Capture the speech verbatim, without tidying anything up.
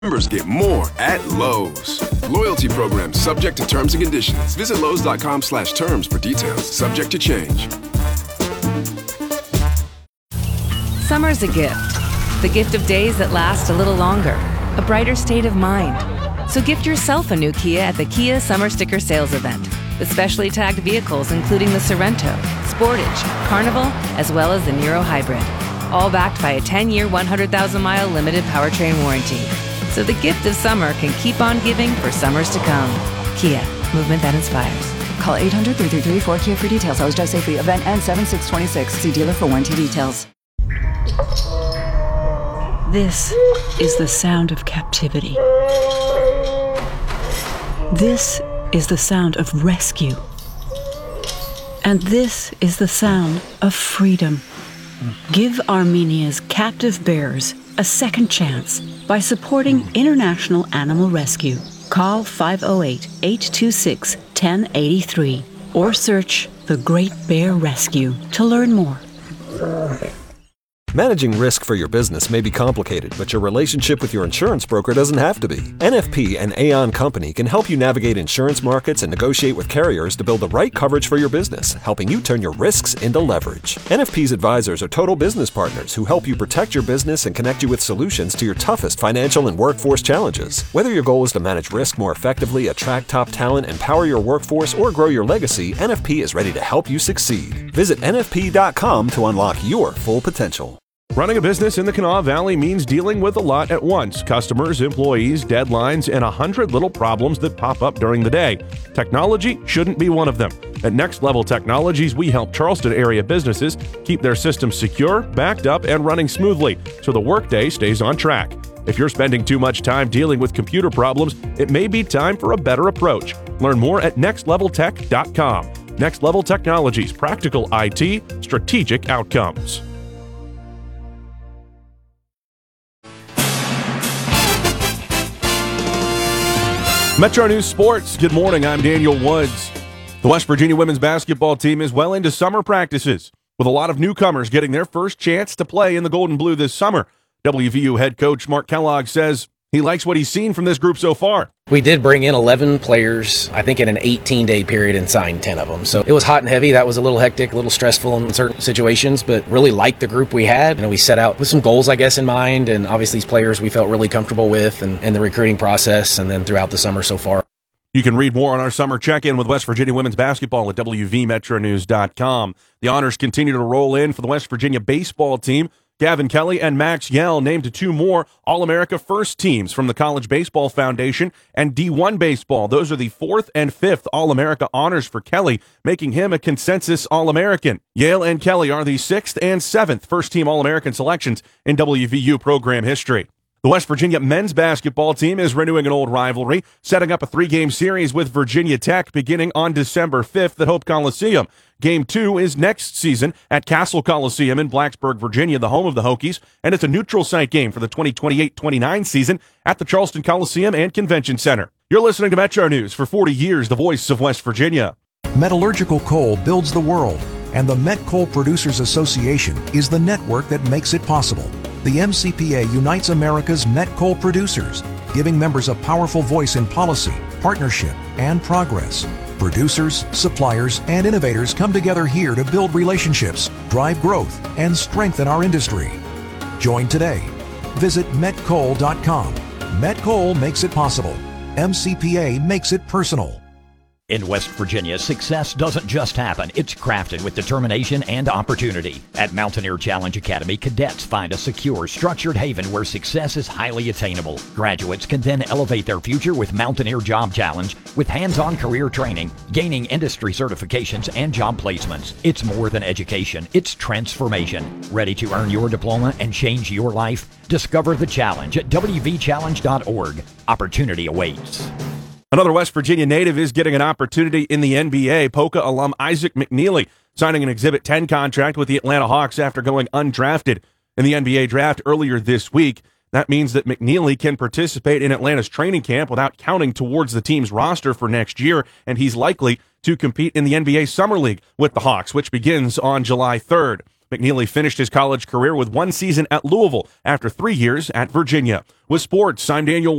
Members get more at Lowe's. Loyalty program subject to terms and conditions. Visit Lowe's.com slash terms for details. Subject to change. Summer's a gift. The gift of days that last a little longer. A brighter state of mind. So gift yourself a new Kia at the Kia Summer Sticker Sales Event. With specially tagged vehicles including the Sorrento, Sportage, Carnival, as well as the Niro Hybrid. All backed by a ten-year, one hundred thousand mile limited powertrain warranty. So the gift of summer can keep on giving for summers to come. Kia, movement that inspires. Call eight hundred, three three three, four K I A for details. Always drive safely. Event ends seven six twenty-six. See dealer for warranty details. This is the sound of captivity. This is the sound of rescue. And this is the sound of freedom. Give Armenia's captive bears a second chance by supporting International Animal Rescue. Call five oh eight, eight two six, one oh eight three or search The Great Bear Rescue to learn more. Managing risk for your business may be complicated, but your relationship with your insurance broker doesn't have to be. N F P and Aon Company can help you navigate insurance markets and negotiate with carriers to build the right coverage for your business, helping you turn your risks into leverage. N F P's advisors are total business partners who help you protect your business and connect you with solutions to your toughest financial and workforce challenges. Whether your goal is to manage risk more effectively, attract top talent, empower your workforce, or grow your legacy, N F P is ready to help you succeed. Visit N F P dot com to unlock your full potential. Running a business in the Kanawha Valley means dealing with a lot at once. Customers, employees, deadlines, and a hundred little problems that pop up during the day. Technology shouldn't be one of them. At Next Level Technologies, we help Charleston area businesses keep their systems secure, backed up, and running smoothly so the workday stays on track. If you're spending too much time dealing with computer problems, it may be time for a better approach. Learn more at next level tech dot com. Next Level Technologies, practical I T, strategic outcomes. Metro News Sports. Good morning. I'm Daniel Woods. The West Virginia women's basketball team is well into summer practices, with a lot of newcomers getting their first chance to play in the Gold and Blue this summer. W V U head coach Mark Kellogg says he likes what he's seen from this group so far. We did bring in eleven players, I think in an eighteen-day period, and signed ten of them. So it was hot and heavy. That was a little hectic, a little stressful in certain situations, but really liked the group we had. You know, we set out with some goals, I guess, in mind, and obviously these players we felt really comfortable with and, and the recruiting process, and then throughout the summer so far. You can read more on our summer check-in with West Virginia women's basketball at W V metro news dot com. The honors continue to roll in for the West Virginia baseball team. Gavin Kelly and Max Yell named two more All-America first teams from the College Baseball Foundation and D one Baseball. Those are the fourth and fifth All-America honors for Kelly, making him a consensus All-American. Yale and Kelly are the sixth and seventh first-team All-American selections in W V U program history. The West Virginia men's basketball team is renewing an old rivalry, setting up a three-game series with Virginia Tech beginning on December fifth at Hope Coliseum. Game two is next season at Castle Coliseum in Blacksburg, Virginia, the home of the Hokies, and it's a neutral site game for the twenty twenty-eight twenty-nine season at the Charleston Coliseum and Convention Center. You're listening to Metro News for forty years, the voice of West Virginia. Metallurgical coal builds the world, and the Met Coal Producers Association is the network that makes it possible. The M C P A unites America's met coal producers, giving members a powerful voice in policy, partnership, and progress. Producers, suppliers, and innovators come together here to build relationships, drive growth, and strengthen our industry. Join today. Visit met coal dot com. Met Coal makes it possible. M C P A makes it personal. In West Virginia, success doesn't just happen. It's crafted with determination and opportunity. At Mountaineer Challenge Academy, cadets find a secure, structured haven where success is highly attainable. Graduates can then elevate their future with Mountaineer Job Challenge, with hands-on career training, gaining industry certifications, and job placements. It's more than education. It's transformation. Ready to earn your diploma and change your life? Discover the challenge at w v challenge dot org. Opportunity awaits. Another West Virginia native is getting an opportunity in the N B A. Polka alum Isaac McNeely signing an Exhibit ten contract with the Atlanta Hawks after going undrafted in the N B A draft earlier this week. That means that McNeely can participate in Atlanta's training camp without counting towards the team's roster for next year, and he's likely to compete in the N B A Summer League with the Hawks, which begins on July third. McNeely finished his college career with one season at Louisville after three years at Virginia. With sports, I'm Daniel